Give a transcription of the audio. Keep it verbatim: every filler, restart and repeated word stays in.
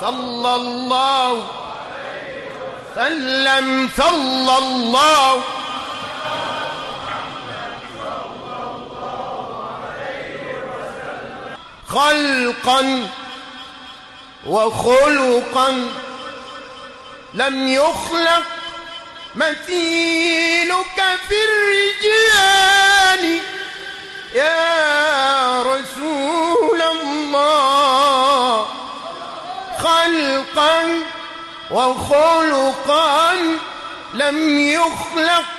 صلى الله سلم صلى الله خلقا وخلقا لم يخلق مثيلك في الرجال يا رسول الله. خلقا وخلقا لم يخلق